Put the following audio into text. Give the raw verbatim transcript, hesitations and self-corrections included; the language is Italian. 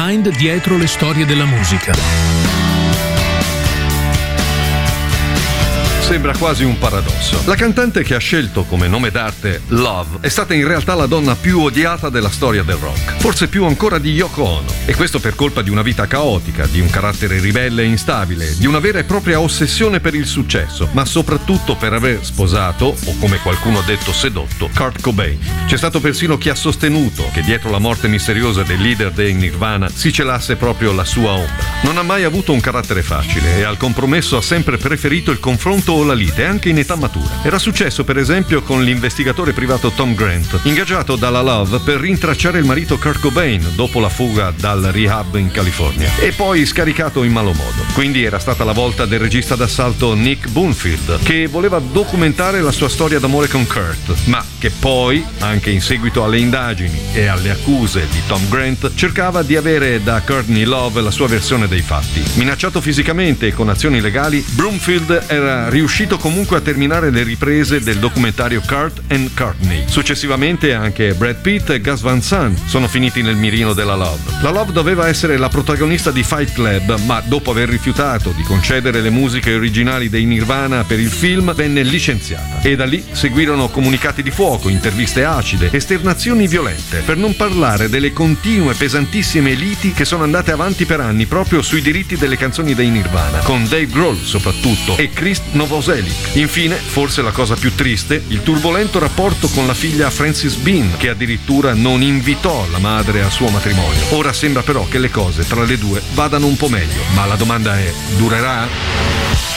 behind dietro le storie della musica. Sembra quasi un paradosso. La cantante che ha scelto come nome d'arte Love è stata in realtà la donna più odiata della storia del rock, forse più ancora di Yoko Ono, e questo per colpa di una vita caotica, di un carattere ribelle e instabile, di una vera e propria ossessione per il successo, ma soprattutto per aver sposato, o come qualcuno ha detto sedotto, Kurt Cobain. C'è stato persino chi ha sostenuto che dietro la morte misteriosa del leader dei Nirvana si celasse proprio la sua ombra. Non ha mai avuto un carattere facile e al compromesso ha sempre preferito il confronto o la lite, anche in età matura. Era successo per esempio con l'investigatore privato Tom Grant, ingaggiato dalla Love per rintracciare il marito Kurt Cobain dopo la fuga dal rehab in California, e poi scaricato in malo modo. Quindi era stata la volta del regista d'assalto Nick Bunfield, che voleva documentare la sua storia d'amore con Kurt, ma che poi, anche in seguito alle indagini e alle accuse di Tom Grant, cercava di avere da Courtney Love la sua versione dei fatti. Minacciato fisicamente e con azioni legali, Bunfield era riuscito comunque a terminare le riprese del documentario Kurt and Courtney. Successivamente anche Brad Pitt e Gus Van Sant sono finiti nel mirino della Love. La Love doveva essere la protagonista di Fight Club, ma dopo aver rifiutato di concedere le musiche originali dei Nirvana per il film, venne licenziata. E da lì seguirono comunicati di fuoco, interviste acide, esternazioni violente, per non parlare delle continue pesantissime liti che sono andate avanti per anni proprio sui diritti delle canzoni dei Nirvana, con Dave Grohl soprattutto e Chris Novoselic. Infine, forse la cosa più triste, il turbolento rapporto con la figlia Frances Bean, che addirittura non invitò la madre al suo matrimonio. Ora sembra però che le cose tra le due vadano un po' meglio, ma la domanda è: durerà?